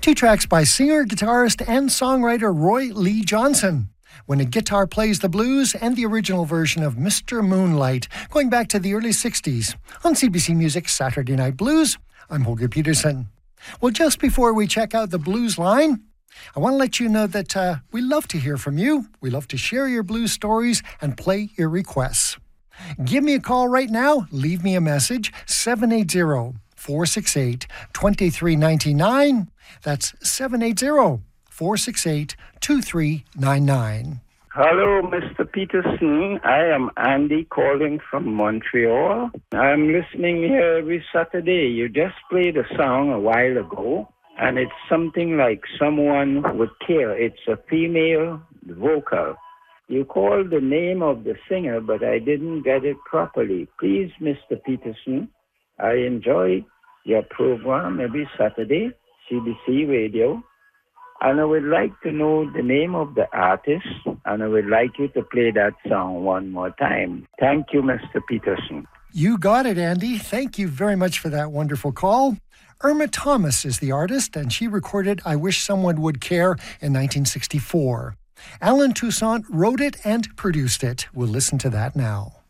Two tracks by singer, guitarist, and songwriter Roy Lee Johnson. When a Guitar Plays the Blues, and the original version of Mr. Moonlight, going back to the early 60s. On CBC Music Saturday Night Blues, I'm Holger Peterson. Well, just before we check out the blues line, I want to let you know that we love to hear from you. We love to share your blues stories and play your requests. Give me a call right now. Leave me a message, 780-468-2399. That's 780-468-2399. Hello, Mr. Peterson. I am Andy calling from Montreal. I'm listening here every Saturday. You just played a song a while ago, and it's something like Someone Would Care. It's a female vocal. You called the name of the singer, but I didn't get it properly. Please, Mr. Peterson, I enjoy your program every Saturday, CBC Radio, and I would like to know the name of the artist, and I would like you to play that song one more time. Thank you, Mr. Peterson. You got it, Andy. Thank you very much for that wonderful call. Irma Thomas is the artist, and she recorded I Wish Someone Would Care in 1964. Alan Toussaint wrote it and produced it. We'll listen to that now.